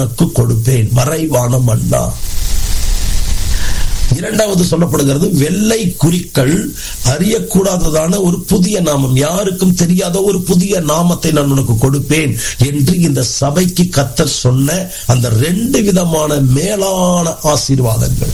கொடுப்பேன். மறைவான மன்னா. இரண்டாவது சொல்லப்படுகிறது, வெள்ளை குறிக்கள் அறியக்கூடாததான ஒரு புதிய நாமம், யாருக்கும் தெரியாத ஒரு புதிய நாமத்தை நான் உனக்கு கொடுப்பேன் என்று இந்த சபைக்கு கர்த்தர் சொன்ன அந்த 2 விதமான மேலான ஆசீர்வாதங்கள்.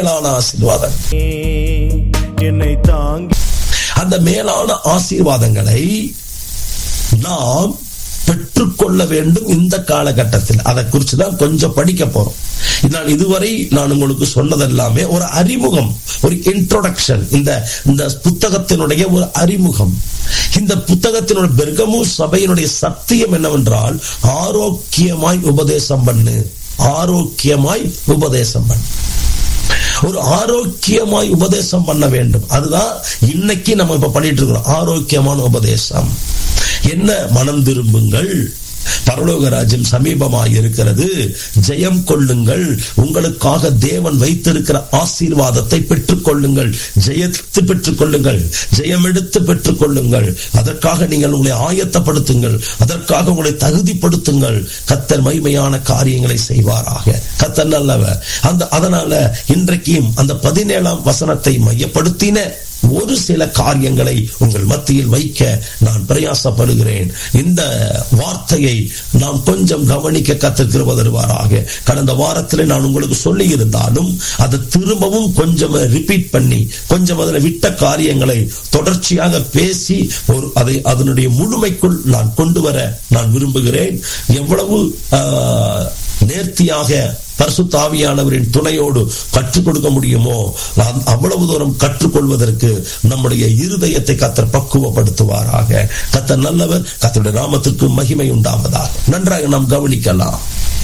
என்னை தாங்கி அந்த மேலான ஆசீர்வாதங்களை நாம் பெற்றுக்கொள்ள வேண்டும் இந்த காலகட்டத்தில். அதை குறித்து தான் கொஞ்சம் படிக்க போறோம். இதுவரை நான் உங்களுக்கு சொன்னதெல்லாமே ஒரு அறிமுகம், ஒரு இன்ட்ரோடக்ஷன், இந்த புத்தகத்தினுடைய ஒரு அறிமுகம். இந்த புத்தகத்தினுடைய பெர்கமு சபையினுடைய சத்தியம் என்னவென்றால், ஆரோக்கியமாய் உபதேசம் பண்ணு, ஆரோக்கியமாய் உபதேசம் பண்ணு. ஒரு ஆரோக்கியமாய் உபதேசம் பண்ண வேண்டும். அதுதான் இன்னைக்கு நம்ம இப்ப பண்ணிட்டு இருக்கிறோம், ஆரோக்கியமான உபதேசம். என்ன? மனம் திரும்புங்கள், பரலோக ராஜ்யம் சமீபமாய் இருக்கிறது, ஜெயம் கொள்ளுங்கள், உங்களுக்காக தேவன் வைத்திருக்கிற ஆசீர்வாதத்தை பெற்றுக் கொள்ளுங்கள், ஜெயத்து பெற்றுக் கொள்ளுங்கள், ஜெயம் எடுத்து பெற்றுக் கொள்ளுங்கள். அதற்காக நீங்கள் உங்களை ஆயத்தப்படுத்துங்கள், அதற்காக உங்களை தகுதிப்படுத்துங்கள். கர்த்தர் மகிமையான காரியங்களை செய்வாராக. கர்த்தர் நல்லவர். அதனால இன்றைக்கும் அந்த 17ஆம் வசனத்தை மையப்படுத்தின ஒரு சில காரியங்களை உங்கள் மத்தியில் வைக்க நான் பிரயாசப்படுகிறேன். இந்த வார்த்தையை நாம் கொஞ்சம் கவனிக்க கர்த்தர் கிருபை தருவாராக. கடந்த வாரத்தில் நான் உங்களுக்கு சொல்லி இருந்தாலும் அதை திரும்பவும் கொஞ்சம் ரிப்பீட் பண்ணி, கொஞ்சம் அதில் விட்ட காரியங்களை தொடர்ச்சியாக பேசி அதை அதனுடைய முழுமைக்குள் நான் கொண்டு வர நான் விரும்புகிறேன். எவ்வளவு நேர்த்தியாக பரிசுத்த ஆவியானவரின் துணையோடு கற்றுக் கொடுக்க முடியுமோ அவ்வளவு தூரம் கற்றுக்கொள்வதற்கு நம்முடைய இருதயத்தை கர்த்தர் பக்குவப்படுத்துவாராக. கர்த்தர் நல்லவர். கர்த்தருடைய நாமத்திற்கு மகிமை உண்டாவதாக. நன்றாக நாம் கவனிக்கலாம்.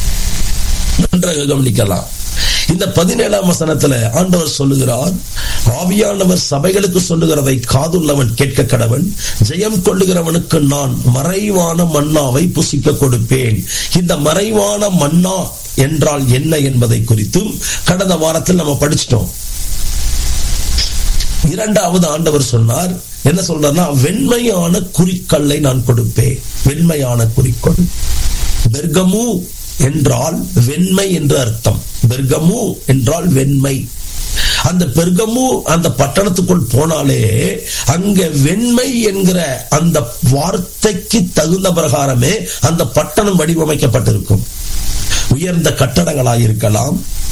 இந்த 17ஆம் வசனத்துல ஆண்டவர் சொல்லுகிறார், ஆவியானவர் சபைகளுக்கு சொல்லுகிறதை காதுள்ளவன் கேட்க கடவன், ஜெயம் கொள்ளுகிறவனுக்கு நான் மறைவான மன்னாவை புசிக்க கொடுப்பேன். இந்த மறைவான மன்னா என்றால் என்ன என்பதை குறித்தும் கடந்த வாரத்தில் நம்ம படிச்சிட்டோம். இரண்டாவது ஆண்டவர் சொன்னார், என்ன சொல்றார்னா, வெண்மையான குறிக்கல்லை நான் கொடுப்பேன். வெண்மையான குறிக்கோள். பெர்கமு என்றால் வெண்மை என்று அர்த்தம். பெர்கமு என்றால் வெண்மை. அந்த பெர்கமு அந்த பட்டணத்துக்குள் போனாலே அங்க வெண்மை என்கிற அந்த வார்த்தைக்கு தகுந்த பிரகாரமே அந்த பட்டணம் வடிவமைக்கப்பட்டிருக்கும். உயர்ந்த கட்டடங்களாயிருக்கலாம்,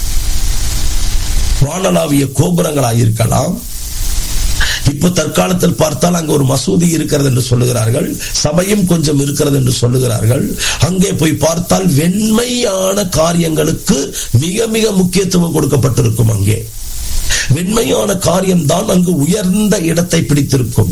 வானளாவிய கோபுரங்களாயிருக்கலாம். இப்ப தற்காலத்தில் பார்த்தால் அங்க ஒரு மசூதி இருக்கிறது என்று சொல்லுகிறார்கள், சபையும் கொஞ்சம் இருக்கிறது என்று சொல்லுகிறார்கள். அங்கே போய் பார்த்தால் வெண்மையான காரியங்களுக்கு மிக மிக முக்கியத்துவம் கொடுக்கப்பட்டிருக்கும். அங்கே வெண்மையான காரியம்தான் அங்கு உயர்ந்த இடத்தை பிடித்திருக்கும்.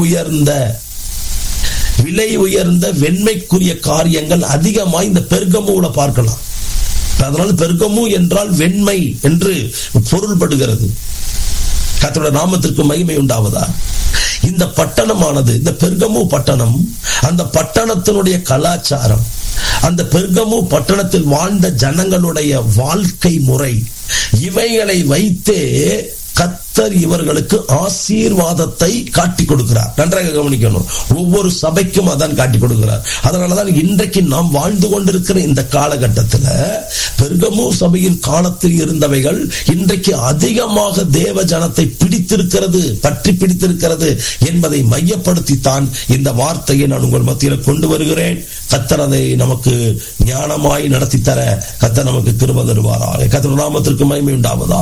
விலை உயர்ந்த வெண்மைக்குரிய காரியங்கள் அதிகமாய் இந்த பெர்கமுல பார்க்கலாம். அதனால் பெர்கமு என்றால் வெண்மை என்று பொருள்படுகிறது. கர்த்தருடைய நாமத்திற்கு மகிமை உண்டாவதா. இந்த பட்டணமானது, இந்த பெர்கமு பட்டணம், அந்த பட்டணத்தினுடைய கலாச்சாரம், அந்த பெர்கமு பட்டணத்தில் வாழ்ந்த ஜனங்களுடைய வாழ்க்கை முறை, இவைகளை வைத்தே கர்த்தர் இவர்களுக்கு ஆசீர்வாதத்தை காட்டி கொடுக்கிறார். நன்றாக கவனிக்கணும். ஒவ்வொரு சபைக்கும் அதான் காட்டி கொடுக்கிறார். அதனாலதான் இன்றைக்கு நாம் வாழ்ந்து கொண்டிருக்கிற இந்த காலகட்டத்தில் பெர்கமு சபையின் காலத்தில் இருந்தவைகள் இன்றைக்கு அதிகமாக தேவ ஜனத்தை பிடித்திருக்கிறது, பற்றி பிடித்திருக்கிறது என்பதை மையப்படுத்தித்தான் இந்த வார்த்தையை நான் உங்கள் மத்தியில் கொண்டு வருகிறேன். கர்த்தர் அதை நமக்கு ஞானமாய் நடத்தி தர கர்த்தர் நமக்கு கிருபை தருவாராக. கர்த்தர் நாமத்திற்கு மகிமை உண்டாவதா.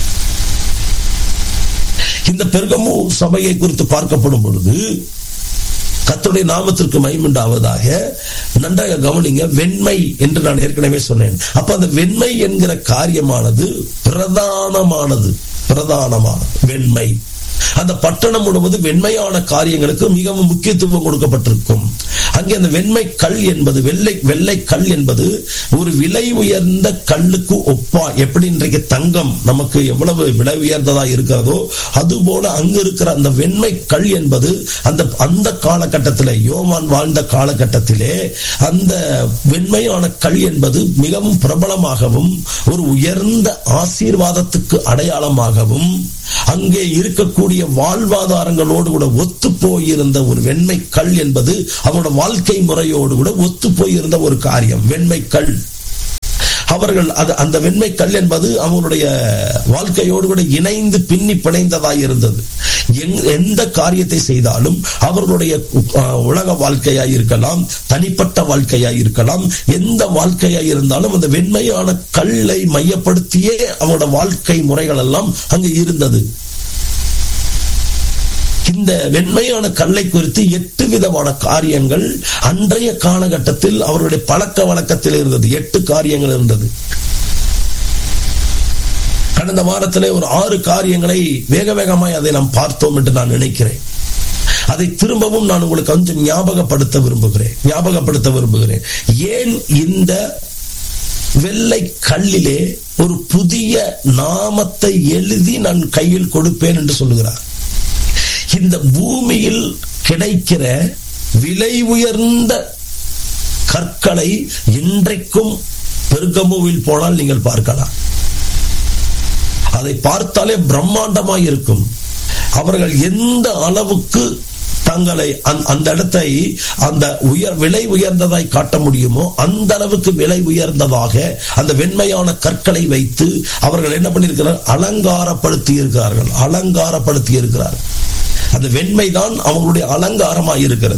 இந்த பெர்கமு சபையை குறித்து பார்க்கப்படும் பொழுது கர்த்தருடைய நாமத்திற்கு மகிமை உண்டாவதாக. நன்றாக கவனிங்க. வெண்மை என்று நான் ஏற்கனவே சொன்னேன். அப்ப அந்த வெண்மை என்கிற காரியமானது பிரதானமானது. வெண்மை. அந்த பட்டணம் முழுவது வெண்மையான காரியங்களுக்கு மிகவும் முக்கியத்துவம் கொடுக்கப்பட்டிருக்கும். அங்கே அந்த வெண்மை கல் என்பது, வெள்ளை கல் என்பது ஒரு விலை உயர்ந்த கல்லுக்கு ஒப்பா. எப்படி இன்றைக்கு தங்கம் நமக்கு எவ்வளவு விலை உயர்ந்ததா இருக்கிறதோ அதுபோல அங்கு இருக்கிற அந்த வெண்மை கல் என்பது அந்த காலகட்டத்திலே, யோவான் வாழ்ந்த காலகட்டத்திலே அந்த வெண்மையான கல் என்பது மிகவும் பிரபலமாகவும் ஒரு உயர்ந்த ஆசீர்வாதத்துக்கு அடையாளமாகவும் அங்கே இருக்கக்கூடிய வாழ்வாதாரங்களோடு கூட ஒத்து போயிருந்த ஒரு வெண்மை கல் என்பது அவனோட வாழ்க்கை முறையோடு கூட ஒத்து போயிருந்த ஒரு காரியம். வெண்மை கல். அவர்கள் அந்த வெண்மை கல் என்பது அவங்களுடைய வாழ்க்கையோடு கூட இணைந்து பின்னி பிணைந்ததாய் இருந்தது. எந்த காரியத்தை செய்தாலும் அவர்களுடைய உலக வாழ்க்கையாய் இருக்கலாம், தனிப்பட்ட வாழ்க்கையாய் இருக்கலாம், எந்த வாழ்க்கையாய் இருந்தாலும் அந்த வெண்மையான கல்லை மையப்படுத்தியே அவங்களோட வாழ்க்கை முறைகள் எல்லாம் அங்கு இருந்தது. இந்த வெண்மையான கல்லை குறித்து 8 விதமான காரியங்கள் அன்றைய காலகட்டத்தில் அவருடைய பழக்க வழக்கத்தில் இருந்தது. 8 காரியங்கள் இருந்தது. கடந்த வாரத்திலே ஒரு 6 காரியங்களை வேக வேகமாய் அதை நாம் பார்த்தோம் என்று நான் நினைக்கிறேன். அதை திரும்பவும் நான் உங்களுக்கு கொஞ்சம் ஞாபகப்படுத்த விரும்புகிறேன். ஏன் இந்த வெள்ளை கல்லிலே ஒரு புதிய நாமத்தை எழுதி நான் கையில் கொடுப்பேன் என்று சொல்லுகிறார். இந்த பூமியில் கிடைக்கிற விலை உயர்ந்த கற்களை இன்றைக்கும் பெர்கமுவில் போனால் நீங்கள் பார்க்கலாம். அதை பார்த்தாலே பிரம்மாண்டமாய் இருக்கும். அவர்கள் எந்த அளவுக்கு தங்களை அந்த இடத்தை அந்த விலை உயர்ந்ததாய் காட்ட முடியுமோ அந்த அளவுக்கு விலை உயர்ந்ததாக அந்த வெண்மையான கற்களை வைத்து அவர்கள் என்ன பண்ணியிருக்கிறார்? அலங்காரப்படுத்தி இருக்கிறார்கள். அந்த வெண்மைதான் அவங்களுடைய அலங்காரமாய் இருக்கிறது.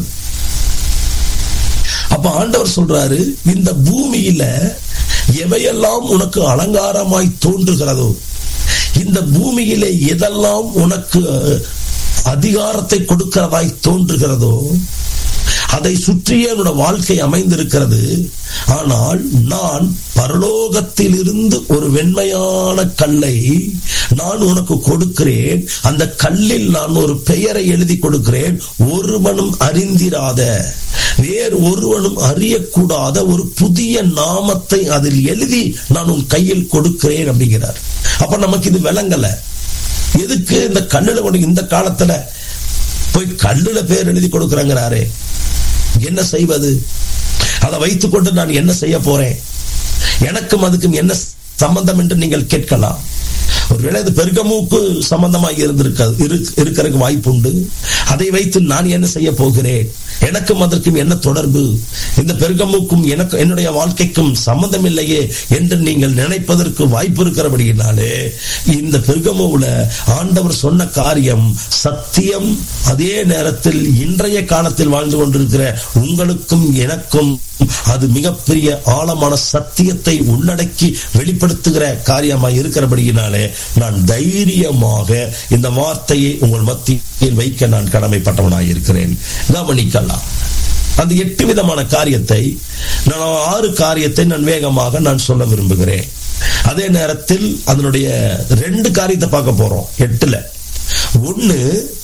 அப்ப ஆண்டவர் சொல்றாரு, இந்த பூமியில எவையெல்லாம் உனக்கு அலங்காரமாய் தோன்றுகிறதோ, இந்த பூமியிலே எதெல்லாம் உனக்கு அதிகாரத்தை கொடுக்கிறதாய் தோன்றுகிறதோ அதை சுற்றியே என்னோட வாழ்க்கை அமைந்திருக்கிறது. ஆனால் நான் பரலோகத்தில் இருந்து ஒரு வெண்மையான கல்லை நான் உனக்கு கொடுக்கிறேன். அந்த கல்லில் நான் ஒரு பெயரை எழுதி கொடுக்கிறேன். ஒருவனும் அறிந்திராத, வேறு ஒருவனும் அறியக்கூடாத ஒரு புதிய நாமத்தை அதில் எழுதி நான் உன் கையில் கொடுக்கிறேன் அப்படிங்கிறார். அப்ப நமக்கு இது விளங்கல. எதுக்கு இந்த கல்லுல கொண்டு இந்த காலத்துல போய் கல்லுல பேர் எழுதி கொடுக்கிறாங்கிறாரே, என்ன செய்வது? அதை வைத்துக் கொண்டு நான் என்ன செய்ய போறேன்? எனக்கும் அதுக்கும் என்ன சம்பந்தம் என்று நீங்கள் கேட்கலாம். ஒருவேளை இது பெர்கமுக்கு சம்பந்தமாக இருக்கிறதுக்கு வாய்ப்பு உண்டு. அதை வைத்து நான் என்ன செய்ய போகிறேன்? எனக்கும் அதற்கும் என்ன தொடர்பு? இந்த பெர்கமுக்கும் எனக்கு என்னுடைய வாழ்க்கைக்கும் சம்பந்தம் இல்லையே என்று நீங்கள் நினைப்பதற்கு வாய்ப்பு இருக்கிறபடியினாலே இந்த பெர்கமுல ஆண்டவர் சொன்ன காரியம் சத்தியம். அதே நேரத்தில் இன்றைய காலத்தில் வாழ்ந்து கொண்டிருக்கிற உங்களுக்கும் எனக்கும் அது மிகப்பெரிய ஆழமான சத்தியத்தை உள்ளடக்கி வெளிப்படுத்துகிற காரியமாக இருக்கிறபடியினாலே நான் தைரியமாக இந்த வார்த்தையை உங்கள் மத்தியில் வைக்க நான் கடமைப்பட்டவனாக இருக்கிறேன். கவனிக்கலாம். அந்த 8 விதமான காரியத்தை நான் 6 காரியத்தை நான் வேகமாக நான் சொல்ல விரும்புகிறேன். அதே நேரத்தில் அதனுடைய 2 காரியத்தை பார்க்க போறோம் 8ல. 1,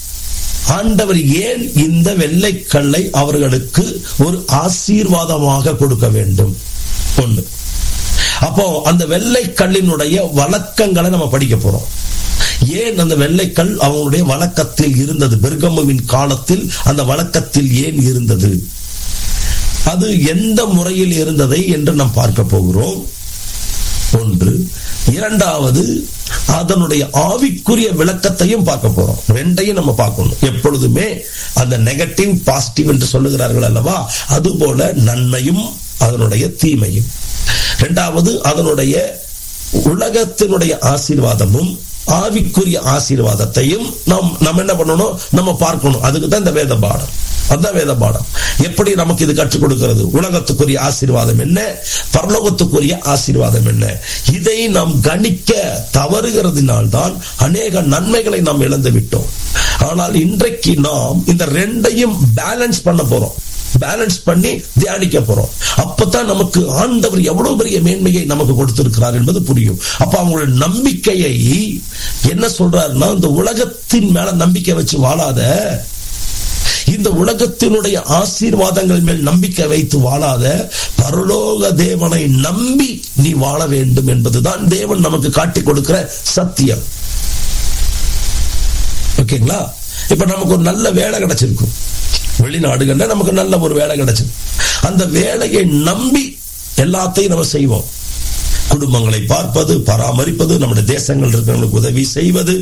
ஆண்டவர் ஏன் இந்த வெள்ளைக்கல்லை அவர்களுக்கு ஒரு ஆசீர்வாதமாக கொடுக்க வேண்டும்? 1. அப்போ அந்த வெள்ளைக்கல்லினுடைய வழக்கங்களை நம்ம படிக்க போறோம். ஏன் அந்த வெள்ளைக்கல் அவங்களுடைய வழக்கத்தில் இருந்தது? பெர்கமுவின் காலத்தில் அந்த வழக்கத்தில் ஏன் இருந்தது? அது எந்த முறையில் இருந்ததை என்று நாம் பார்க்க போகிறோம். 1. 2வது அதனுடைய ஆவிக்குரிய விளக்கத்தையும் பார்க்க போறோம். 2ஐயும் நம்ம பார்க்கணும். எப்பொழுதுமே அந்த நெகட்டிவ் பாசிட்டிவ் என்று சொல்லுகிறார்கள் அல்லவா, அதுபோல நன்மையும் அதனுடைய தீமையும். 2வது அதனுடைய உலகத்தினுடைய ஆசீர்வாதமும் ஆவிக்குரிய ஆசீர்வாதத்தையும் நாம் என்ன பண்ணணும்? நம்ம பார்க்கணும். அதுக்கு தான் இந்த வேத பாடம். அதான் வேத பாடம். எப்படி நமக்கு இது கற்றுக் கொடுக்கிறது? உலகத்துக்குரிய ஆசீர்வாதம் என்ன, பரலோகத்துக்குரிய ஆசீர்வாதம் என்ன? இதை நாம் கணிக்க தவறுகிறதுனால்தான் அநேக நன்மைகளை நாம் இழந்து விட்டோம். ஆனால் இன்றைக்கு நாம் இந்த 2ஐயும் பேலன்ஸ் பண்ண போறோம். பேலன்ஸ் பண்ணி தியானிக்க போறோம். அப்பதான் நமக்கு ஆண்டவர் எவ்வளவு பெரிய மேன்மையை நமக்கு கொடுத்திருக்கிறார் என்பது புரியும். அப்ப அவங்களுடைய நம்பிக்கையை என்ன சொல்றாருன்னா, இந்த உலகத்தின் மேல நம்பிக்கை வச்சு வாழாத, இந்த உலகத்தினுடைய ஆசீர்வாதங்கள் மேல் நம்பிக்கை வைத்து வாழாத, பரலோக தேவனை நம்பி நீ வாழ வேண்டும் என்பதுதான் தேவன் நமக்கு காட்டிக் கொடுக்கிற சத்தியம். ஓகேங்களா? இப்ப நமக்கு ஒரு நல்ல வேலை கிடைச்சிருக்கும், வெளிநாடுகள்ல நமக்கு நல்ல ஒரு வேலை கிடைச்சது. அந்த வேலையை நம்பி எல்லாத்தையும் நம்ம செய்வோம். குடும்பங்களை பார்ப்பது, பராமரிப்பது, நம்முடைய தேசங்கள் இருக்கிறவங்களுக்கு உதவி செய்வது,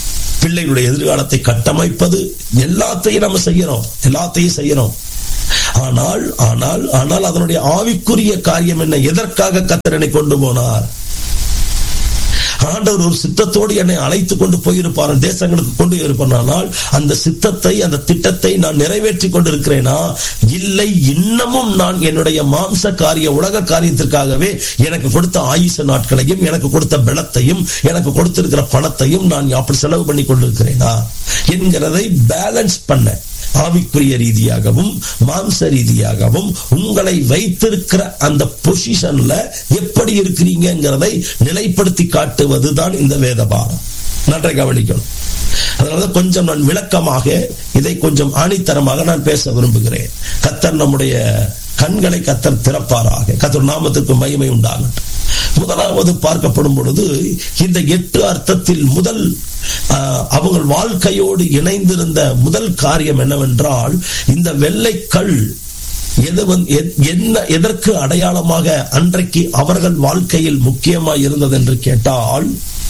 பிள்ளைகளுடைய எதிர்காலத்தை கட்டமைப்பது, எல்லாத்தையும் நம்ம செய்யறோம். ஆனால் அதனுடைய ஆவிக்குரிய காரியம் என்ன? எதற்காக கர்த்தர் என்னை கொண்டு போனார்? ஆண்டவர் ஒரு சித்தத்தோடு என்னை அழைத்து கொண்டு போயிருப்பார், தேசங்களுக்கு கொண்டு இருப்பானால் அந்த சித்தத்தை, அந்த திட்டத்தை நான் நிறைவேற்றி கொண்டிருக்கிறேனா? இல்லை, இன்னமும் நான் என்னுடைய மாம்ச காரிய உலக காரியத்திற்காகவே எனக்கு கொடுத்த ஆயுச நாட்களையும், எனக்கு கொடுத்த பலத்தையும், எனக்கு கொடுத்திருக்கிற பணத்தையும் நான் அப்படி செலவு பண்ணி கொண்டிருக்கிறேனா என்கிறதை பேலன்ஸ் பண்ண, ஆவிக்குரிய ரீதியாகவும் மாம்ச ரீதியாகவும் உங்களை வைத்திருக்கிற அந்த பொசிஷன்ல எப்படி இருக்கிறீங்கிறதை நிலைப்படுத்தி காட்டுவதுதான் இந்த வேத பாடம். நன்றை கவனிக்கணும். அதனாலதான் கொஞ்சம் நான் விளக்கமாக இதை கொஞ்சம் ஆணித்தரமாக நான் பேச விரும்புகிறேன். கர்த்தர் நம்முடைய கண்களை கர்த்தர் திறப்பாராக. கர்த்தர் நாமத்திற்கு மகிமை உண்டாகட்டும். முதலாவது பார்க்கப்படும் பொழுது இந்த 8 அர்த்தத்தில் முதல் அவங்கள் வாழ்க்கையோடு இணைந்திருந்த முதல் காரியம் என்னவென்றால், இந்த வெள்ளைக்கல் எதற்கு அடையாளமாக அன்றைக்கு அவர்கள் வாழ்க்கையில் முக்கியமாக இருந்தது என்று கேட்டால்,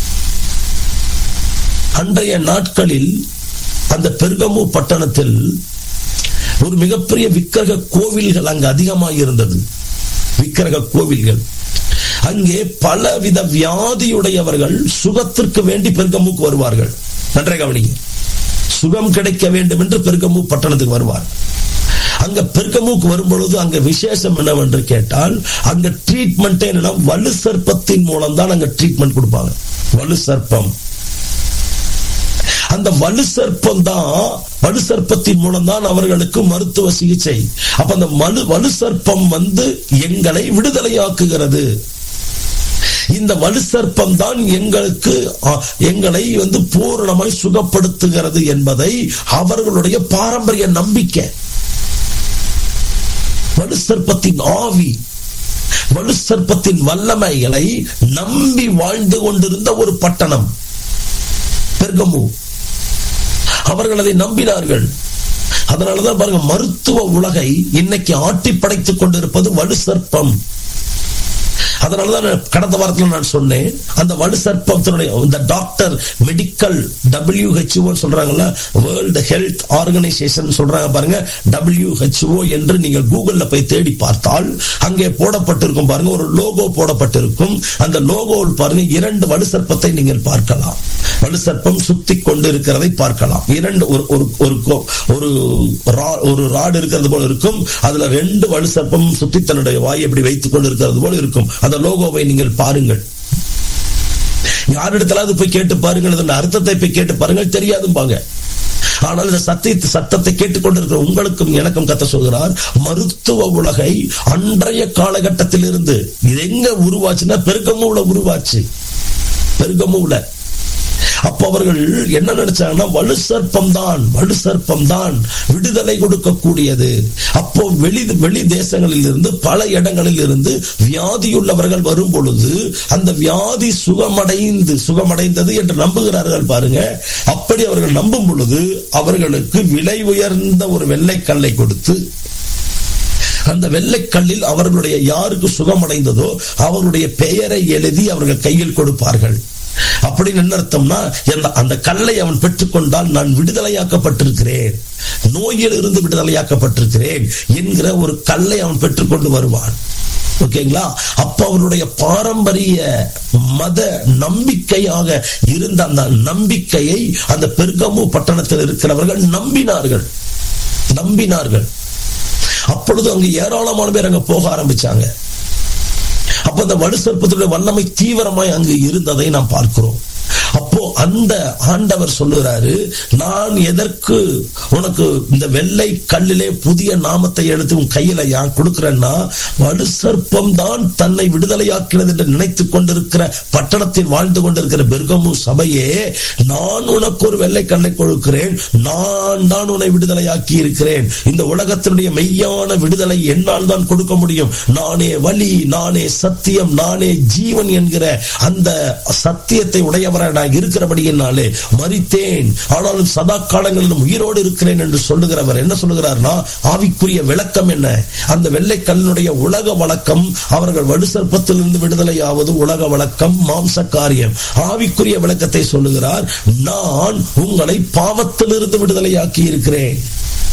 அன்றைய நாட்களில் அந்த பெர்கமு பட்டணத்தில் ஒரு மிகப்பெரிய விக்கிரக கோவில்கள் அங்கு அதிகமாக இருந்தது. விக்கிரக கோவில்கள். அங்கே பலவித வியாதியுடையவர்கள் சுகத்திற்கு வேண்டி பெர்கமுக்கு வருவார்கள். நன்றாக கவனிங்க. சுகம் கிடைக்க வேண்டும் என்று பெர்கமு பட்டணத்துக்கு வருவார். அங்க பெர்கமுக்கு வரும்பொழுது அங்க விசேஷம் என்னவென்று கேட்டால், அங்க ட்ரீட்மெண்ட் என்னன்னா வலு சர்ப்பத்தின் மூலம் தான் அங்க ட்ரீட்மெண்ட் கொடுப்பாங்க. வலு சர்ப்பம். அந்த வலு சர்ப்பத்தின் மூலம் தான் அவர்களுக்கு மருத்துவ சிகிச்சை. அப்ப அந்த வலு சர்ப்பம் எங்களை விடுதலையாக்குகிறது. இந்த வலு சர்ப்பம் தான் எங்களை பூரணமாய் சுகப்படுத்துகிறது என்பதை அவர்களுடைய பாரம்பரிய நம்பிக்கை. வலு சர்ப்பத்தின் ஆவி, வலு சர்ப்பத்தின் வல்லமைகளை நம்பி வாழ்ந்து கொண்டிருந்த ஒரு பட்டணம் பெர்கமு. அவர்கள் அதை நம்பினார்கள். அதனாலதான் பாருங்க, மருத்துவ உலகை இன்னைக்கு ஆட்டி படைத்துக் கொண்டிருப்பது வலு சர்ப்பம். அதனாலதான் கடந்த வாரத்தில் நான் சொன்னேன், அந்த வலு சர்ப்பத்தினுடைய இந்த டாக்டர் மெடிக்கல் WHO சொல்றாங்கல்ல, வேர்ல்டு ஹெல்த் ஆர்கனைசேஷன் சொல்றாங்க பாருங்க, WHO என்று நீங்கள் கூகுள்ல போய் தேடி பார்த்தால் அங்கே போடப்பட்டிருக்கும் பாருங்க, ஒரு லோகோ போடப்பட்டிருக்கும். அந்த லோகோவில் பாருங்க 2 வலு சர்ப்பத்தை நீங்கள் பார்க்கலாம். வலு சர்ப்பம் சுத்தி கொண்டு இருக்கிறதை பார்க்கலாம். 2 ஒரு ராடு இருக்கிறது போல இருக்கும். அதுல 2 வலு சர்ப்பம் சுத்தி தன்னுடைய வாயை எப்படி வைத்துக் கொண்டு இருக்கிறது போல இருக்கும். அந்த லோகோவை நீங்கள் பாருங்கள். யாரிடத்திலாவது போய் கேட்டு பாருங்கள், அதன் அர்த்தத்தை போய் கேட்டு பாருங்கள், தெரியாதும்பாங்க. ஆனால் இந்த சத்தத்தை கேட்டுக்கொண்டிருக்கிற உங்களுக்கும் எனக்கும் கர்த்தர் சொல்கிறார், மருத்துவ உலகை அன்றைய காலகட்டத்தில் இருந்து இது எங்க உருவாச்சுன்னா பெர்கமுல உருவாச்சு. பெர்கமுல. அப்ப அவர்கள் என்ன நினைச்சாங்கன்னா, வலு சர்ப்பம் தான் விடுதலை கொடுக்கக்கூடியது. அப்போ வெளி தேசங்களில் இருந்து, பல இடங்களில் இருந்து வியாதியுள்ளவர்கள் வரும் பொழுது அந்த வியாதி சுகமடைந்தது என்று நம்புகிறார்கள் பாருங்க. அப்படி அவர்கள் நம்பும் பொழுது அவர்களுக்கு விலை உயர்ந்த ஒரு வெள்ளைக்கல்லை கொடுத்து, அந்த வெள்ளைக்கல்லில் அவர்களுடைய யாருக்கு சுகமடைந்ததோ அவர்களுடைய பெயரை எழுதி அவர்கள் கையில் கொடுப்பார்கள். அப்படின்னு என்ன அர்த்தம்னா, அந்த கல்லை அவன் பெற்றுக்கொண்டால் நான் விடுதலையாக்கப்பட்டிருக்கிறேன், நோயில் இருந்து விடுதலையாக்கப்பட்டிருக்கிறேன் என்கிற ஒரு கல்லை அவன் பெற்றுக்கொண்டு வருவான். ஓகேங்களா? அப்ப அவருடைய பாரம்பரிய மத நம்பிக்கையாக இருந்த அந்த நம்பிக்கையை அந்த பெர்கமு பட்டணத்தில் இருக்கிறவர்கள் நம்பினார்கள். அப்பொழுது அங்கு ஏராளமான பேர் அங்க போக ஆரம்பிச்சாங்க. அப்ப அந்த வலு சர்ப்பத்துடைய வல்லமை தீவிரமாய் அங்கு இருந்ததை நாம் பார்க்கிறோம். அப்போ அந்த ஆண்டவர் சொல்லுகிறாரு, நான் எதற்கு உனக்கு இந்த வெள்ளை கல்லிலே புதிய நாமத்தை எடுத்து உன் கையில யான் கொடுக்கிறேன்னா, வலு சர்ப்பம் தான் தன்னை விடுதலையாக்கிறது என்று நினைத்துக் கொண்டிருக்கிற பட்டணத்தில் வாழ்ந்து கொண்டிருக்கிற பெர்கமு சபையே, நான் உனக்கு ஒரு வெள்ளை கல்லை கொடுக்கிறேன், நான் தான் உன்னை விடுதலையாக்கி இருக்கிறேன். இந்த உலகத்தினுடைய மெய்யான விடுதலை என்னால் தான் கொடுக்க முடியும். நானே வழி, நானே சத்தியம், நானே ஜீவன் என்கிற அந்த சத்தியத்தை உடையவராக நான் இருக்கிறபடியினாலே மரித்தேன், ஆனாலும் சதா காலங்களிலும் உயிரோடு இருக்கிறேன் என்று சொல்லுகிறவர் என்ன சொல்லுகிறார்னா, ஆவிக்குரிய விளக்கம் என்ன? அந்த வெள்ளை கல்லுடைய உலக வழக்கம், அவர்கள் வலு சர்ப்பத்திலிருந்து விடுதலையாவது உலக வழக்கம், மாம்ச காரியம். ஆவிக்குரிய விளக்கத்தை சொல்லுகிறார், நான் உங்களை பாவத்திலிருந்து விடுதலையாக்கி இருக்கிறேன்.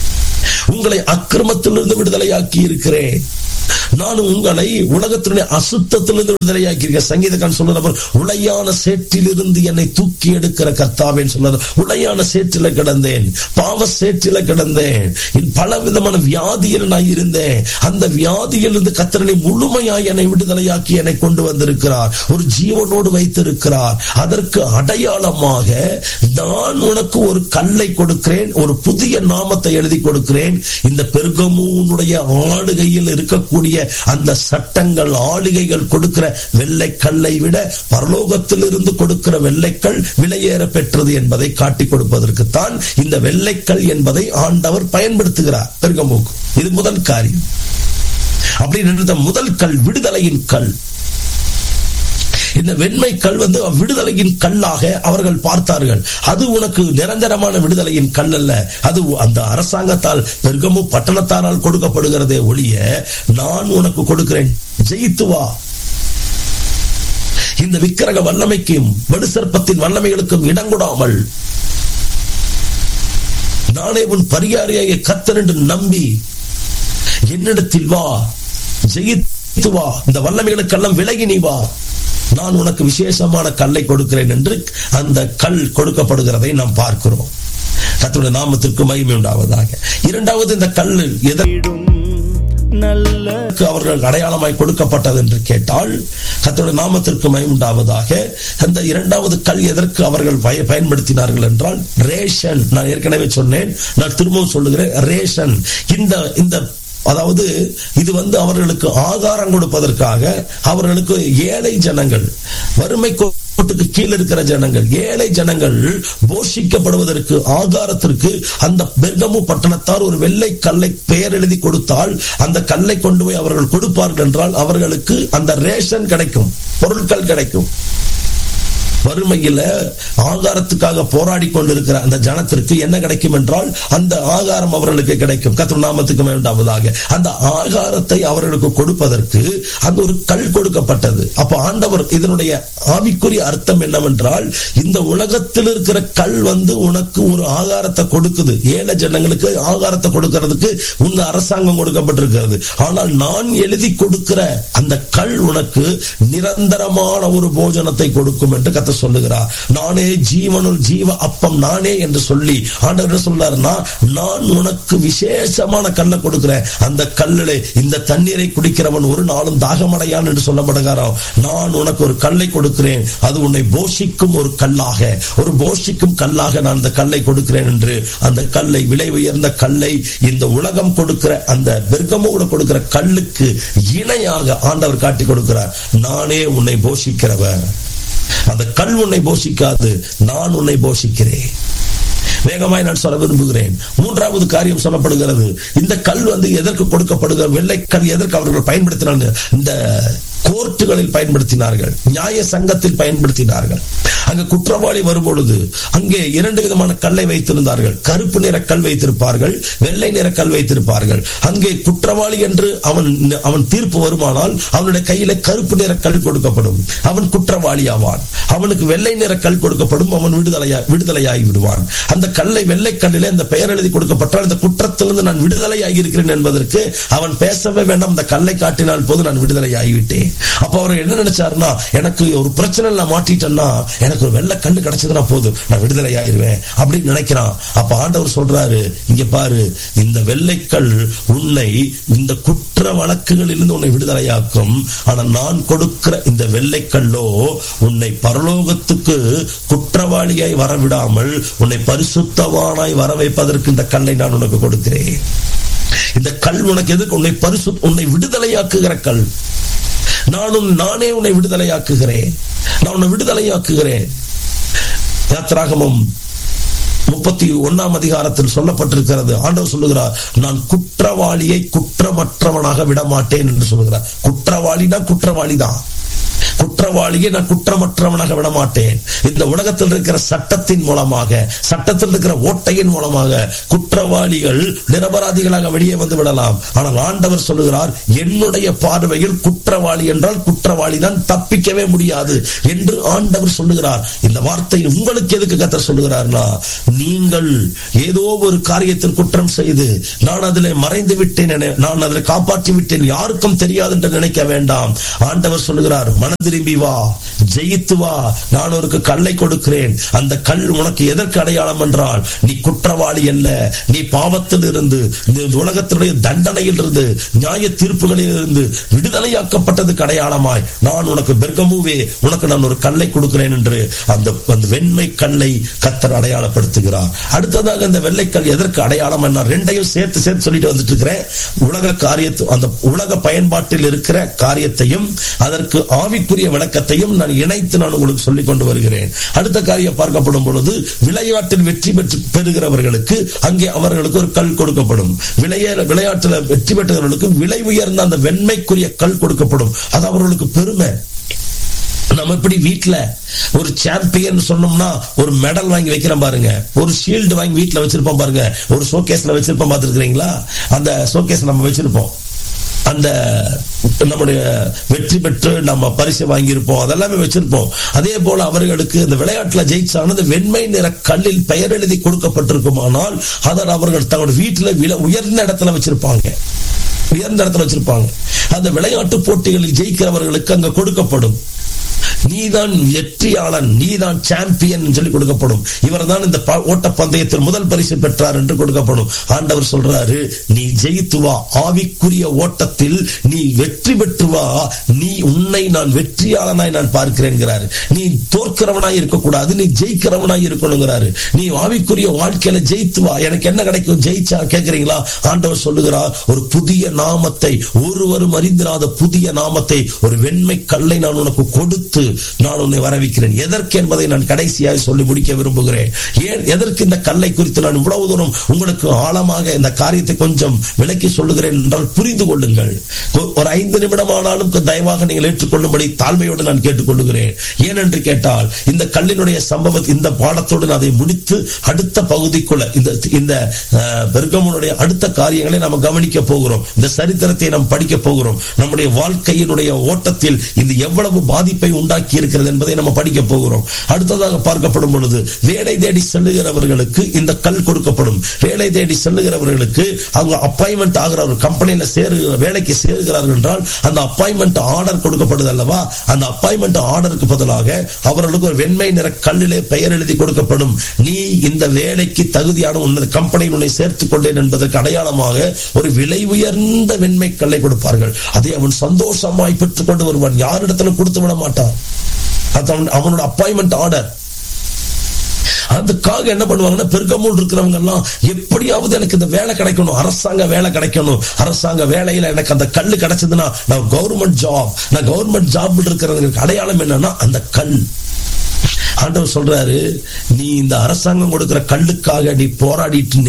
உங்களை அக்கிரமத்திலிருந்து விடுதலையாக்கி இருக்கிறேன். நான் உங்களை உலகத்தினுடைய அசுத்தத்திலிருந்து விடுதலையாக்கி இருக்கிறேன். சங்கீதக்காரன் சொல்றார், உளையான சேற்றிலிருந்து என்னை தூக்கி எடுக்கிற கர்த்தாவேன்னு சொல்றார். உளையான சேற்றில கிடந்தேன், பாவ சேற்றில கிடந்தேன், பல விதமான வியாதியில் நான் இருந்தேன். அந்த வியாதியிலிருந்து கர்த்தரை முழுமையாய் என்னை விடுதலையாக்கி என்னை கொண்டு வந்திருக்கிறார், ஒரு ஜீவனோடு வைத்திருக்கிறார். அதற்கு அடையாளமாக நான் உனக்கு ஒரு கல்லை கொடுக்கிறேன், ஒரு புதிய நாமத்தை எழுதி கொடுக்கிறேன். இந்த பெர்கமுனுடைய ஆளுகையில் இருக்கக்கூடிய அந்த சட்டங்கள், ஆளுகைகள் கொடுக்கிற வெள்ளைக்கல்லை விட பரலோகத்திலிருந்து கொடுக்கிற வெள்ளைக்கல் விலையேற பெற்றது என்பதை காட்டிக் கொடுப்பதற்குத்தான் இந்த வெள்ளைக்கல் என்பதை ஆண்டவர் பயன்படுத்துகிறார் பெர்கமுக்கு. இது முதல் காரியம். அப்படி முதல் கல் விடுதலையின் கல். இந்த வெண்மை கல் விடுதலையின் கல்லாக அவர்கள் பார்த்தார்கள். அது உனக்கு நிரந்தரமான விடுதலையின் கல் அல்ல, அது அந்த அரசாங்கத்தால் பெர்கமு பட்டணத்தாரால் கொடுக்கப்படுகிறதே ஒழிய நான் உனக்கு கொடுக்கிறேன், ஜெயித்து வா. இந்த விக்கிரக வல்லமைக்கும் வடுசர்ப்பத்தின் வல்லமைகளுக்கும் இடங்கொடாமல் நானே உன் பரிகாரியாக கர்த்தர் என்று நம்பி என்னிடத்தில் வா, ஜெயித்து வா, இந்த வல்லமைகளுக்கெல்லாம் விலகி நீ வா, நான் உனக்கு விசேஷமான கல்லை கொடுக்கிறேன் என்று அந்த கல் கொடுக்கப்படுகிறதை நாம் பார்க்கிறோம். கர்த்தருடைய நாமத்திற்கு மகிமை உண்டாவதாக. இரண்டாவது, இந்த கல் அவர்கள் அடையாளமாய் கொடுக்கப்பட்டது என்று கேட்டால் கர்த்தருடைய நாமத்திற்கு மகிமை உண்டாவதாக. அந்த இரண்டாவது கல் எதற்கு அவர்கள் பயன்படுத்தினார்கள் என்றால் ரேஷன். நான் ஏற்கனவே சொன்னேன், நான் திரும்பவும் சொல்லுகிறேன், ரேஷன். இந்த அதாவது இது அவர்களுக்கு ஆகாரம் கொடுப்பதற்காக, அவர்களுக்கு ஏழை ஜனங்கள், வறுமை கோட்டுக்கு கீழே இருக்கிற ஜனங்கள், ஏழை ஜனங்கள் போஷிக்கப்படுவதற்கு, ஆகாரத்திற்கு அந்த பெர்கமு பட்டணத்தார் ஒரு வெள்ளை கல்லை பெயர் எழுதி கொடுத்தால் அந்த கல்லை கொண்டு போய் அவர்கள் கொடுப்பார்கள் என்றால் அவர்களுக்கு அந்த ரேஷன் கிடைக்கும், பொருட்கள் கிடைக்கும். வறுமையில ஆகாரத்துக்காக போராடி கொண்டிருக்கிற அந்த ஜனத்திற்கு என்ன கிடைக்கும் என்றால் அந்த ஆகாரம் அவர்களுக்கு கிடைக்கும். கர்த்தருடைய நாமத்துக்கு உண்டாவதாக. அந்த ஆகாரத்தை அவர்களுக்கு கொடுப்பதற்கு அந்த ஒரு கல் கொடுக்கப்பட்டது. அப்ப ஆண்டவர் இதனுடைய ஆவிக்குரிய அர்த்தம் என்னவென்றால், இந்த உலகத்தில் இருக்கிற கல் உனக்கு ஒரு ஆகாரத்தை கொடுக்குது, ஏழை ஜனங்களுக்கு ஆகாரத்தை கொடுக்கிறதுக்கு உங்க அரசாங்கம் கொடுக்கப்பட்டிருக்கிறது. ஆனால் நான் எழுதி கொடுக்கிற அந்த கல் உனக்கு நிரந்தரமான ஒரு போஜனத்தை கொடுக்கும் என்று கர்த்தர் சொல்லுகிறார். நானே ஜீவனுள் ஜீவ அப்பம் நானே என்று சொல்லி ஆண்டவர் என்ன சொல்றாருன்னா, நான் உனக்கு விசேஷமான கல்லை கொடுக்கிறேன். அந்த கல்லிலே இந்த தண்ணீரை குடிக்கிறவன் ஒரு நாளும் தாகமடையான் என்று சொல்லப்படுகிறான். நான் உனக்கு ஒரு கல்லை கொடுக்கிறேன், அது உன்னை போஷிக்கும் ஒரு கல்லாக, ஒரு போஷிக்கும் கல்லாக நான் அந்த கல்லை கொடுக்கிறேன் என்று அந்த கல்லை, விலை உயர்ந்த கல்லை, இந்த உலகம் கொடுக்கிற அந்த பெர்கமோடு கொடுக்கிற கல்லுக்கு இணையாக ஆண்டவர் காட்டி கொடுக்கிறார். நானே உன்னை போஷிக்கிறவர். அந்த கல் உன்னை போஷிக்காது, நான் உன்னை போஷிக்கிறேன். வேகமாய் நான் சொல்ல விரும்புகிறேன். மூன்றாவது காரியம் சொல்லப்படுகிறது. இந்த கல் எதற்கு கொடுக்கப்படுகிற வெள்ளைக்கல் எதற்கு அவர்கள் பயன்படுத்தினார்கள்? இந்த கோர்ட்டுகளில் பயன்படுத்தினார்கள், நியாய சங்கத்தில் பயன்படுத்தினார்கள். அங்கு குற்றவாளி வரும்பொழுது அங்கே இரண்டு விதமான கல்லை வைத்திருந்தார்கள். கருப்பு நிற கல் வைத்திருப்பார்கள், வெள்ளை நிற கல் வைத்திருப்பார்கள். அங்கே குற்றவாளி என்று அவன் தீர்ப்பு வருமானால் அவனுடைய கையில கருப்பு நிற கல் கொடுக்கப்படும், அவன் குற்றவாளி ஆவான். அவனுக்கு வெள்ளை நிற கல் கொடுக்கப்படும், அவன் விடுதலையாகி விடுவான். அந்த கல்லை, வெள்ளை கல்லிலே அந்த பெயர் எழுதி கொடுக்கப்பட்டால் இந்த குற்றத்திலிருந்து நான் விடுதலையாகி இருக்கிறேன் என்பதற்கு அவன் பேசவே வேண்டாம், அந்த கல்லை காட்டினால் போது நான் விடுதலையாகிவிட்டேன். அப்ப அவர் என்ன நினைச்சாருன்னா, எனக்கு ஒரு பிரச்சனை நான் மாட்டிட்டேன்னா எனக்கு ஒரு வெள்ளை கண்ணு கிடைச்சதுன்னா போதும், நான் விடுதலை ஆயிருவேன் அப்படின்னு நினைக்கிறான். அப்ப ஆண்டவர் சொல்றாரு, இங்க பாரு, இந்த வெள்ளைக்கல் உன்னை இந்த குற்ற வழக்குகளில் இருந்து உன்னை விடுதலையாக்கும். ஆனா நான் கொடுக்கிற இந்த வெள்ளைக்கல்லோ உன்னை பரலோகத்துக்கு குற்றவாளியாய் வரவிடாமல் உன்னை பரிசுத்தவானாய் வர வைப்பதற்கு இந்த கல்லை நான் உனக்கு கொடுக்கிறேன். இந்த கல் உனக்கு எதுக்கு? உன்னை விடுதலையாக்குகிற கல். நானே உன்னை விடுதலையாக்குகிறேன், நான் உன்னை விடுதலையாக்குகிறேன். யாத்திராகமம் 31 அதிகாரத்தில் சொல்லப்பட்டிருக்கிறது. ஆண்டவர் சொல்லுகிறார், நான் குற்றவாளியை குற்றமற்றவனாக விட மாட்டேன் என்று சொல்லுகிறார். குற்றவாளினா குற்றவாளிதான், குற்றவாளியை நான் குற்றமற்றவனாக விட மாட்டேன். இந்த உலகத்தில் இருக்கிற சட்டத்தின் மூலமாக, சட்டத்தில் இருக்கிற ஓட்டையின் மூலமாக குற்றவாளிகள் நிரபராதிகளாக வெளியே வந்து விடலாம். ஆனால் ஆண்டவர் சொல்லுகிறார், என்னுடைய பார்வையில் குற்றவாளி என்றால் குற்றவாளி தான், தப்பிக்கவே முடியாது என்று ஆண்டவர் சொல்லுகிறார். இந்த வார்த்தை உங்களுக்கு எதுக்கு கர்த்தர் சொல்லுகிறார்னா, நீங்கள் ஏதோ ஒரு காரியத்தில் குற்றம் செய்து நான் அதில் மறைந்து விட்டேன், நான் அதில் காப்பாற்றி விட்டேன், யாருக்கும் தெரியாது என்று நினைக்க வேண்டாம். ஆண்டவர் சொல்லுகிறார், மனம் திரும்பி வா, ஜெயித்து வா, நான் ஒரு கல்லை கொடுக்கிறேன். அந்த கல் உனக்கு எதற்கு அடையாளம் என்றால், நீ குற்றவாளி அல்ல, நீ பாவத்தில் இருந்து, உலகத்தினுடைய தண்டனையில் இருந்து, நியாய தீர்ப்புகளில் இருந்து விடுதலையாக்கப்பட்டதுக்கு அடையாளமாய் நான் உனக்கு பெர்கமுவே, உனக்கு நான் ஒரு கல்லை கொடுக்கிறேன் என்று அந்த வெண்மை கல்லை கர்த்தர் அடையாளப்படுத்துகிறார். அடுத்ததாக அந்த வெள்ளைக்கல் எதற்கு அடையாளம் என்ன, ரெண்டையும் சேர்த்து சொல்லிட்டு வந்துட்டு இருக்கிறேன். உலக காரியத்தை, அந்த உலக பயன்பாட்டில் இருக்கிற காரியத்தையும் அதற்கு ஆவிக்குரிய விளக்கத்தையும் நான் இணைத்து நான் உங்களுக்கு சொல்லிக் கொண்டு வருகிறேன். அடுத்த காரியம் பார்க்கப்படும் பொழுது, விளையாட்டில் வெற்றி பெறுகிறவர்களுக்கு அங்கே அவர்களுக்கு ஒரு கல் கொடுக்கப்படும். விளையாட்டில் வெற்றி பெற்றவர்களுக்கு விலை உயர்ந்த அந்த வெண்மைக்குரிய கல் கொடுக்கப்படும். அது அவர்களுக்கு பெருமை. நம்ம எப்படி வீட்டுல ஒரு சாம்பியன் சொன்னோம்னா ஒரு மெடல் வாங்கி வைக்கிறோம் பாருங்க, ஒரு ஷீல்டு வாங்கி வீட்டுல வச்சிருப்போம் பாருங்க, ஒரு ஷோகேஸ்ல வச்சிருப்போம், பார்த்துருக்கீங்களா? அந்த ஷோகேஸ் நம்ம வச்சிருப்போம், அந்த நம்முடைய வெற்றி பெற்று நம்ம பரிசு வாங்கியிருப்போம், அதெல்லாமே வச்சிருப்போம். அதே போல அவர்களுக்கு இந்த விளையாட்டுல ஜெயிச்சானது வெண்மை நிற கல்லில் பெயர் எழுதி கொடுக்கப்பட்டிருக்குமானால் அதை அவர்கள் தங்களுடைய வீட்டுல உயர்ந்த இடத்துல வச்சிருப்பாங்க, உயர்ந்த இடத்துல வச்சிருப்பாங்க. அந்த விளையாட்டு போட்டிகளில் ஜெயிக்கிறவர்களுக்கு அங்க கொடுக்கப்படும். நீதான் வெற்றியாளன், நீதான் சாம்பியன் சொல்லி கொடுக்கப்படும். இவர் தான் இந்த ஓட்ட பந்தயத்தில் முதல் பரிசு பெற்றார் என்று கொடுக்கப்படும். ஆண்டவர் சொல்றாரு, நீ ஜெயித்து வா, ஆவிக்குரிய ஓட்டத்தில் நீ வெற்றி பெற்று வா, நீ உன்னை நான் வெற்றியாளனாய் நான் பார்க்கிறேன்கிறாரு. நீ தோற்கிறவனாய் இருக்கக்கூடாது, நீ ஜெயிக்கிறவனாய் இருக்கணுங்கிறாரு. நீ ஆவிக்குரிய வாழ்க்கையில ஜெயித்து வா. எனக்கு என்ன கிடைக்கும் ஜெயிச்சா கேட்கிறீங்களா? ஆண்டவர் சொல்லுகிறார், ஒரு புதிய நாமத்தை, ஒருவரும் அறிந்திராத புதிய நாமத்தை, ஒரு வெண்மை கல்லை நான் உனக்கு கொடுத்து நான் உன்னை வரவிக்கிறேன். எதற்கு என்பதை நான் கடைசியாக சொல்லி முடிக்க விரும்புகிறேன். ஏன் எதற்கு இந்த கல்லை குறித்து நான் இவ்வளவு தூரம் உங்களுக்கு ஆழமாக இந்த காரியத்தை கொஞ்சம் விளக்கி சொல்லுகிறேன் என்றால் புரிந்து கொள்ளுங்கள். ஒரு 5 நிமிடம் ஆனாலும் தயவாக நீங்கள் ஏற்றுக்கொள்ளும்படி தாழ்மையோடு நான் கேட்டுக்கொள்ளுகிறேன். ஏனென்று கேட்டால், இந்த கல்லினுடைய சம்பவத்தை இந்த பாடத்தோடு அதை முடித்து அடுத்த பகுதிக்குள்ள இந்த பெர்கமுனுடைய அடுத்த காரியங்களை நாம் கவனிக்க போகிறோம். இந்த சரித்திரத்தை நாம் படிக்க போகிறோம். நம்முடைய வாழ்க்கையினுடைய ஓட்டத்தில் இது எவ்வளவு பாதிப்பை உண்டாக்கி இருக்கிறது என்பதை நம்ம படிக்க போகிறோம். அடுத்ததாக பார்க்கப்படும் பொழுது, வேலை தேடி செல்லுகிறவர்களுக்கு இந்த கல் கொடுக்கப்படும். வேலை தேடி செல்லுகிறவர்களுக்கு அவங்க அப்பாயின்மெண்ட் ஆகிற ஒரு கம்பெனியில வேலைக்கு சேருகிறார்கள் என்றால் அந்த அப்பாயின்மெண்ட் ஆர்டர் கொடுக்கப்படுது அல்லவா? அந்த அப்பாயின்மெண்ட் ஆர்டருக்கு பதிலாக அவர்களுக்கு ஒரு வெண்மை நிற கல்லிலே பெயர் எழுதி கொடுக்கப்படும். நீ இந்த வேலைக்கு தகுதியான உன்னத கம்பெனியில் உன்னை சேர்த்துக் கொண்டேன் என்பதற்கு அடையாளமாக ஒரு விலை உயர்ந்த வெண்மை கல்லை கொடுப்பார்கள். அதை அவன் சந்தோஷமாய் பெற்றுக் கொண்டு வருவான். யாரிடத்துல கொடுத்து விட மாட்டான். அவனோட அப்பாயின்மெண்ட் ஆர்டர். அதுக்காக என்ன பண்ணுவாங்கன்னா, பெர்கமுல் இருக்கிறவங்க எல்லாம் எப்படியாவது எனக்கு இந்த வேலை கிடைக்கணும், அரசாங்க வேலை கிடைக்கணும், அரசாங்க வேலையில எனக்கு அந்த கல் கிடைச்சதுன்னா நான் கவர்மெண்ட் ஜாப் இருக்கிறதுக்கு அடையாளம் என்னன்னா அந்த கல். ஆண்டவர் சொல்றாரு, நீ இந்த அரசாங்கம் கொடுக்கிற கல்லுக்காக நீ போராடிட்டு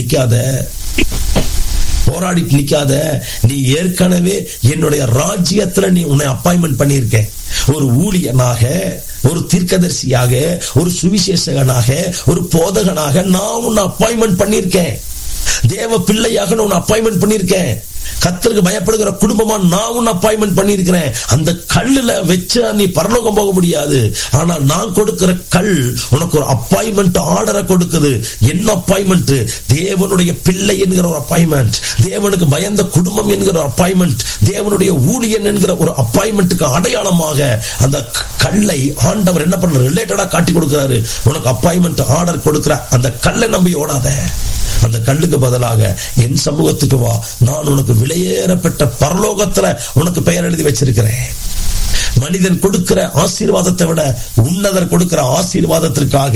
நிக்காத, நீ ஏற்கனவே என்னுடைய ராஜ்யத்துல நீ உன்னை அப்பாயின்மெண்ட் பண்ணியிருக்க. ஒரு ஊழியனாக, ஒரு தீர்க்கதரிசியாக, ஒரு சுவிசேஷகனாக, ஒரு போதகனாக நான் உன்னை அப்பாயின்மெண்ட் பண்ணியிருக்கேன். தேவ பிள்ளையாக நான் உன்னை அப்பாயின்மெண்ட் பண்ணியிருக்கேன். கர்த்தருக்கு பயப்படுகிற குடும்பமா நான் உன்னை அப்பாயின்மெண்ட் பண்ணியிருக்கிறேன். அந்த கல்லுல வச்சு நீ பரலோகம் போக முடியாது. ஆனா நான் கொடுக்கிற கல் உனக்கு ஒரு அப்பாயின்மெண்ட் ஆர்டரை கொடுக்குது. என்ன அப்பாயின்மெண்ட்? தேவனுடைய பிள்ளை என்கிற ஒரு அப்பாயின்மெண்ட், தேவனுக்கு பயந்த குடும்பம் என்கிற ஒரு அப்பாயின்மெண்ட், தேவனுடைய ஊழியன் என்கிற ஒரு அப்பாயின்மெண்ட்டுக்கு அடையாளமாக அந்த கல்லை ஆண்டவர் என்ன பண்ற ரிலேட்டடா காட்டி கொடுக்கிறாரு. உனக்கு அப்பாயின்மெண்ட் ஆர்டர் கொடுக்கிற அந்த கல்லை நம்பி ஓடாத. அந்த கல்லுக்கு பதிலாக என் சமூகத்துக்கு வா, நான் உனக்கு விலையேறப்பட்ட பரலோகத்துல உனக்கு பெயர் எழுதி வச்சிருக்கிறேன். மனிதன் கொடுக்கிற ஆசீர்வாதத்தை விட உன்னதர் கொடுக்கிற ஆசீர்வாதத்திற்காக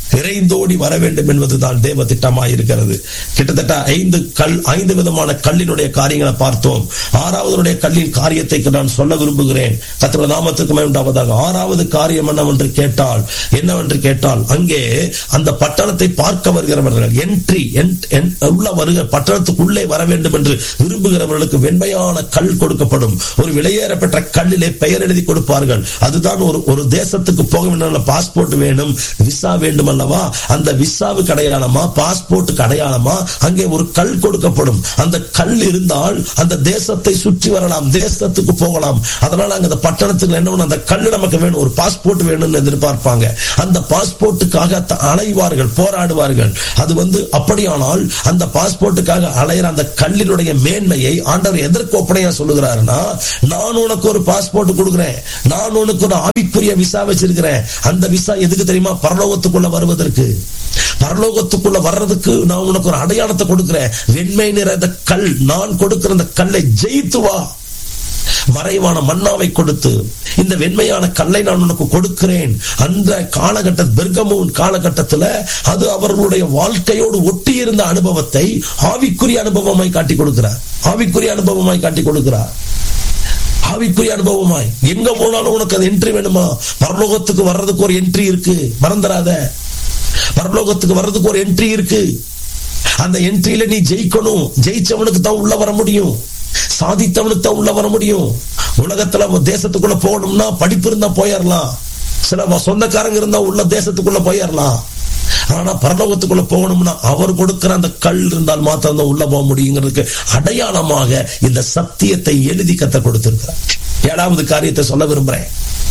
இறைந்தோடி வர வேண்டும் என்பதுதான் தேவ திட்டமாய் இருக்கிறது. கிட்டத்தட்ட 5 விதமான கல்லினுடைய காரியங்களை பார்த்தோம். 6வது கல்லின் காரியத்தை நான் சொல்ல விரும்புகிறேன். கர்த்தருடைய நாமத்துக்கு மகிமை உண்டாவதாக. 6வது காரியம் என்னவென்று கேட்டால் அங்கே அந்த பட்டணத்தை பார்க்க வருகிறவர்கள் உள்ள வருகிற பட்டணத்துக்குள்ளே வர வேண்டும் என்று விரும்புகிறவர்களுக்கு வெண்மையான கல் கொடுக்கப்படும். ஒரு விலையேறப்பட்ட கல்லிலே பெயர் எழுதி கொடுப்பார்கள். அதுதான் ஒரு தேசத்துக்கு போக வேண்டும், பாஸ்போர்ட் வேணும், விசா வேண்டும் அல்லவா, அந்த விசாவுக்கு அடையாளமா, பாஸ்போர்ட்டுக்கு அடையாளமா அங்கே ஒரு கல் கொடுக்கப்படும். அந்த கல் இருந்தால் அந்த தேசத்தை சுற்றி வரலாம், தேசத்துக்கு போகலாம். அதனால அங்க அந்த பட்டணத்துக்கு என்ன, அந்த கல் நமக்கு வேணும், ஒரு பாஸ்போர்ட் வேணும்னு எதிர்பார்ப்பாங்க. அந்த பாஸ்போர்ட்டுக்காக அலைவார்கள், போராடுவார்கள். அது அப்படியானால் அந்த பாஸ்போர்ட்டுக்காக அலைகிற அந்த கல்லினுடைய மேன்மையை ஆண்டவர் எதற்கு ஒப்பனையா சொல்லுகிறாருன்னா, நான் உனக்கு ஒரு பாஸ்போர்ட் கொடுக்கிறேன், நான் உனக்கு ஒரு ஆவிக்குரிய விசா வச்சிருக்கிறேன். அந்த விசா எதுக்கு தெரியுமா? பரலோகத்துக்குள்ள வருவதற்கு, பரலோகத்துக்குள்ள வர்றதுக்கு நான் உனக்கு ஒரு அடையாளத்தை கொடுக்கிறேன். வெண்மை நிற அந்த கல், நான் கொடுக்கிற அந்த கல்லை ஜெயித்து வா. மறைவான மன்னாவை கொடுத்து இந்த வெண்மையான கல்லை நான் உனக்கு கொடுக்கிறேன். அந்த காலகட்ட பெர்கமோன் காலகட்டத்தில் அது அவர்களுடைய வாழ்க்கையோடு ஒட்டி இருந்த அனுபவத்தை ஆவிக்குரிய அனுபவமாய் காட்டி கொடுக்கிறார். ஆவிக்குரிய அனுபவமாய் காட்டி கொடுக்கிறார். ஆவிக்குரிய அனுபவமாய் எங்க போனாலும் உனக்கு அது என்ட்ரி வேணுமா? பரலோகத்துக்கு வர்றதுக்கு ஒரு என்ட்ரி இருக்கு, மறந்துடாத. பரலோகத்துக்கு வர்றதுக்கு ஒரு என்ட்ரி இருக்கு. அந்த என்ட்ரியில நீ ஜெயிக்கணும். ஜெயிச்சவனுக்கு தான் உள்ள வர முடியும், சாதித்தவனுக்கு தான் உள்ள வர முடியும். உலகத்துல தேசத்துக்குள்ள போகணும்னா படிப்பு இருந்தா போயிடலாம், சில சொந்தக்காரங்க இருந்தா உள்ள தேசத்துக்குள்ள போயிடலாம். ஆனா பரலோகத்துக்குள்ள போகணும்னா அவர் கொடுக்கிற அந்த கல் இருந்தால் மாத்திரம் தான் உள்ள போக முடியுங்கிறதுக்கு அடையாளமாக இந்த சத்தியத்தை எழுதி கத்த கொடுத்திருக்கிறார். 7வது காரியத்தை சொல்ல விரும்புறேன்.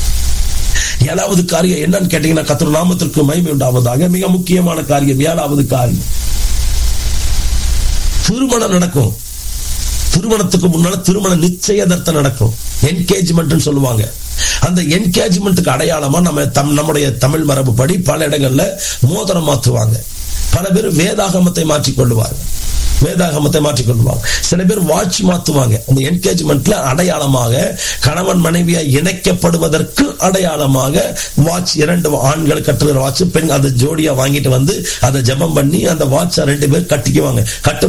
7வது காரியம் என்னன்னு கேட்டீங்கன்னா, கர்த்தருடைய நாமத்திற்கு மகிமை உண்டாவதாக. மிக முக்கியமான காரியம் 7வது காரியம், திருமணம் நடக்கும். திருமணத்துக்கு முன்னால திருமண நிச்சயதார்த்தம் நடக்கும், என்கேஜ்மெண்ட் சொல்லுவாங்க. அந்த என்கேஜ்மெண்ட்டுக்கு அடையாளமா நம்முடைய தமிழ் மரபுப்படி பல இடங்கள்ல மோதிரம் மாற்றுவாங்க. பல பேர் வேதாகமத்தை மாற்றிக்கொள்ளுவாங்க. சில பேர் வாட்ச் மாத்துவாங்க. அந்த என்கேஜ்மெண்ட்ல அடையாளமாக கணவன் மனைவியா இணைக்கப்படுவதற்கு அடையாளமாக வாட்ச், 2 ஆண்கள் கட்டுகிற வாட்ச், பெண் அதை ஜோடியா வாங்கிட்டு வந்து அதை ஜெபம் பண்ணி அந்த வாட்சை 2 பேர் கட்டிக்குவாங்க.